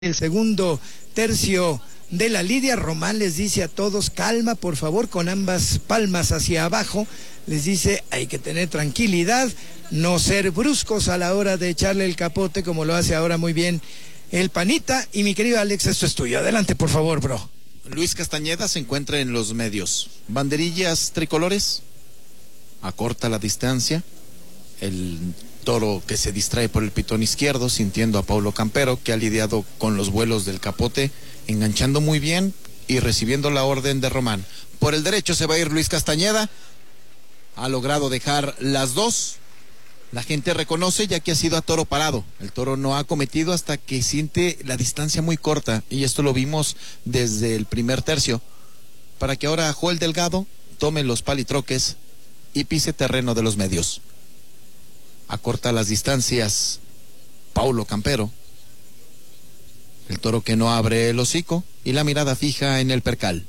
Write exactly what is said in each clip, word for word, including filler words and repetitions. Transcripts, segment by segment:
El segundo tercio de la lidia. Román les dice a todos: calma, por favor, con ambas palmas hacia abajo. Les dice: hay que tener tranquilidad, no ser bruscos a la hora de echarle el capote, como lo hace ahora muy bien el panita. Y mi querido Alex, esto es tuyo. Adelante, por favor, bro. Luis Castañeda se encuentra en los medios. Banderillas tricolores, acorta la distancia. El toro que se distrae por el pitón izquierdo, sintiendo a Paulo Campero, que ha lidiado con los vuelos del capote, enganchando muy bien y recibiendo la orden de Román. Por el derecho se va a ir Luis Castañeda. Ha logrado dejar las dos. La gente reconoce, ya que ha sido a toro parado. El toro no ha cometido hasta que siente la distancia muy corta, y esto lo vimos desde el primer tercio, para que ahora Joel Delgado tome los palitroques y pise terreno de los medios. Acorta las distancias Paulo Campero, el toro que no abre el hocico y la mirada fija en el percal.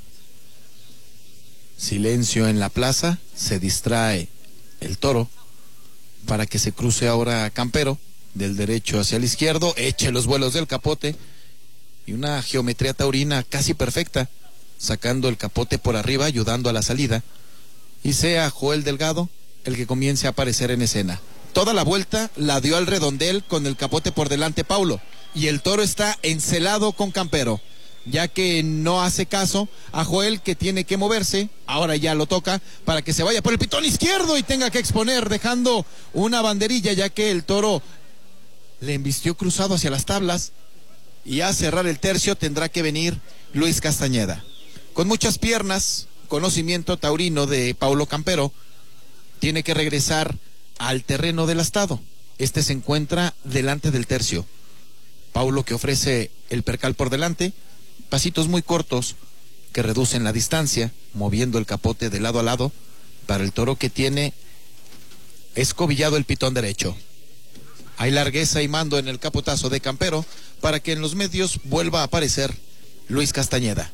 Silencio en la plaza, se distrae el toro para que se cruce ahora Campero, del derecho hacia el izquierdo, eche los vuelos del capote y una geometría taurina casi perfecta, sacando el capote por arriba, ayudando a la salida, y sea Joel Delgado el que comience a aparecer en escena. Toda la vuelta la dio al redondel con el capote por delante Paulo, y el toro está encelado con Campero, ya que no hace caso a Joel, que tiene que moverse. Ahora ya lo toca para que se vaya por el pitón izquierdo y tenga que exponer, dejando una banderilla, ya que el toro le embistió cruzado hacia las tablas, y a cerrar el tercio tendrá que venir Luis Castañeda. Con muchas piernas, conocimiento taurino de Paulo Campero, tiene que regresar al terreno del astado. Este se encuentra delante del tercio. Paulo, que ofrece el percal por delante, pasitos muy cortos que reducen la distancia, moviendo el capote de lado a lado para el toro, que tiene escobillado el pitón derecho. Hay largueza y mando en el capotazo de Campero para que en los medios vuelva a aparecer Luis Castañeda.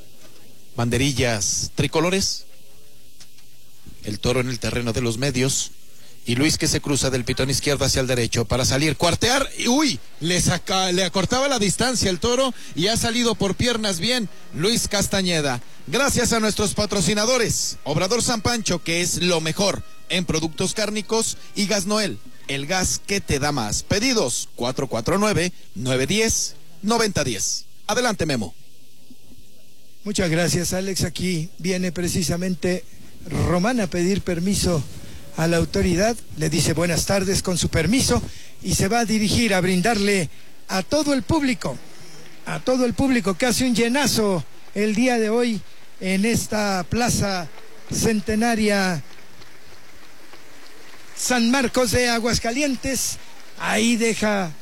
Banderillas tricolores, el toro en el terreno de los medios, y Luis, que se cruza del pitón izquierdo hacia el derecho para salir, cuartear, y uy, le saca, le acortaba la distancia el toro, y ha salido por piernas bien Luis Castañeda. Gracias a nuestros patrocinadores: Obrador San Pancho, que es lo mejor en productos cárnicos, y Gas Noel, el gas que te da más. Pedidos cuatro cuatro nueve, nueve uno cero, nueve cero uno cero. Adelante, Memo. Muchas gracias, Alex. Aquí viene precisamente Román a pedir permiso a la autoridad. Le dice buenas tardes, con su permiso, y se va a dirigir a brindarle a todo el público, a todo el público que hace un llenazo el día de hoy en esta plaza centenaria San Marcos de Aguascalientes. Ahí deja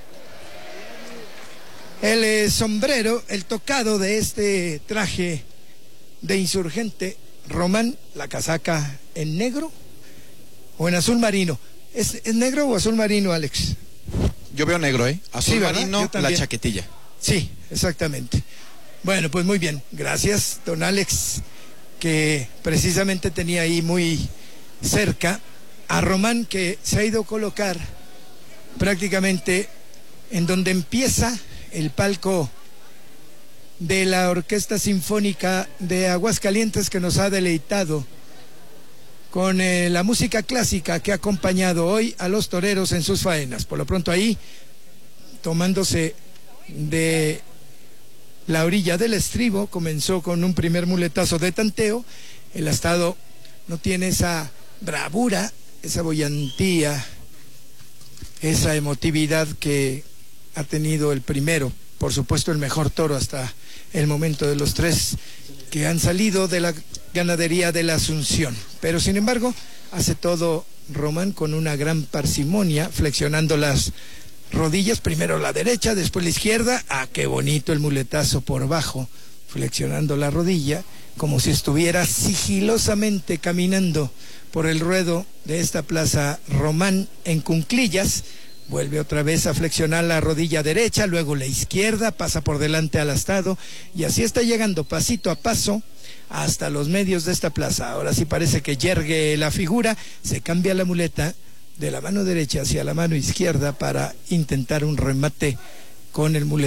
el eh, sombrero, el tocado de este traje de insurgente Román, la casaca en negro o en azul marino. ¿Es, es negro o azul marino, Alex? Yo veo negro, ¿eh? Azul sí, marino, la chaquetilla. Sí, exactamente. Bueno, pues muy bien. Gracias, don Alex, que precisamente tenía ahí muy cerca a Román, que se ha ido a colocar prácticamente en donde empieza el palco de la Orquesta Sinfónica de Aguascalientes, que nos ha deleitado con eh, la música clásica que ha acompañado hoy a los toreros en sus faenas. Por lo pronto ahí, tomándose de la orilla del estribo, comenzó con un primer muletazo de tanteo. El astado no tiene esa bravura, esa boyantía, esa emotividad que ha tenido el primero. Por supuesto, el mejor toro hasta el momento de los tres que han salido de la ganadería de la Asunción. Pero sin embargo, hace todo Román con una gran parsimonia, flexionando las rodillas, primero la derecha, después la izquierda. Ah, qué bonito el muletazo por bajo, flexionando la rodilla, como si estuviera sigilosamente caminando por el ruedo de esta plaza Román en cunclillas. Vuelve otra vez a flexionar la rodilla derecha, luego la izquierda, pasa por delante al astado, y así está llegando pasito a paso hasta los medios de esta plaza. Ahora sí parece que yergue la figura, se cambia la muleta de la mano derecha hacia la mano izquierda para intentar un remate con el muletero.